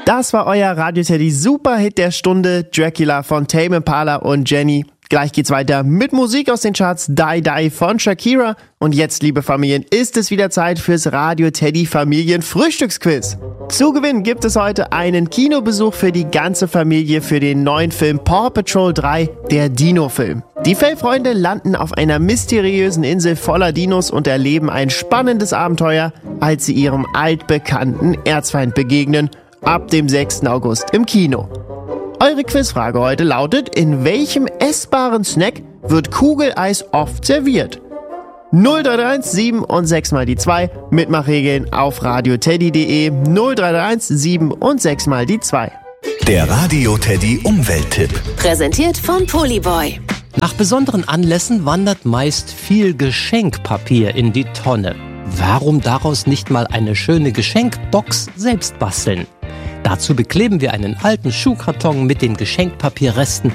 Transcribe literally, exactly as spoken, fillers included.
Das war euer Radio Teddy Superhit der Stunde, Dracula von Tame Impala und Jenny. Gleich geht's weiter mit Musik aus den Charts, Die Die von Shakira. Und jetzt, liebe Familien, ist es wieder Zeit fürs Radio Teddy Familien Frühstücksquiz. Zu gewinnen gibt es heute einen Kinobesuch für die ganze Familie für den neuen Film Paw Patrol drei, der Dino-Film. Die Fellfreunde landen auf einer mysteriösen Insel voller Dinos und erleben ein spannendes Abenteuer, als sie ihrem altbekannten Erzfeind begegnen. Ab dem sechsten August im Kino. Eure Quizfrage heute lautet: In welchem essbaren Snack wird Kugeleis oft serviert? null drei drei eins sieben und sechs mal die zwei. Mitmachregeln auf radioteddy punkt de. null drei drei eins sieben und sechs mal die zwei. Der Radio Teddy Umwelttipp. Präsentiert von Polyboy. Nach besonderen Anlässen wandert meist viel Geschenkpapier in die Tonne. Warum daraus nicht mal eine schöne Geschenkbox selbst basteln? Dazu bekleben wir einen alten Schuhkarton mit den Geschenkpapierresten